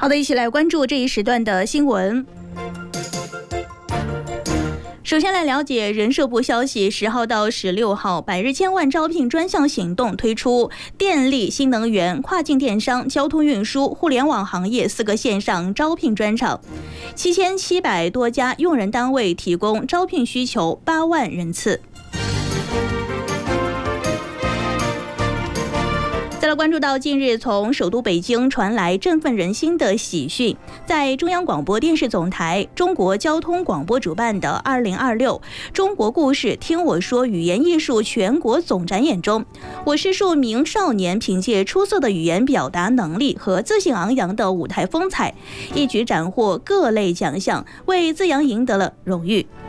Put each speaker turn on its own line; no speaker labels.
好的，一起来关注这一时段的新闻。首先来了解人社部消息，10号到16号百日千万招聘专项行动推出，电力、新能源、跨境电商、交通运输、互联网行业4个线上招聘专场，7700多家用人单位提供招聘需求8万人次。再来关注到近日从首都北京传来振奋人心的喜讯，在中央广播电视总台中国交通广播主办的2026中国故事听我说语言艺术全国总展演中，我市数名少年凭借出色的语言表达能力和自信昂扬的舞台风采，一举斩获各类奖项，为资阳赢得了荣誉。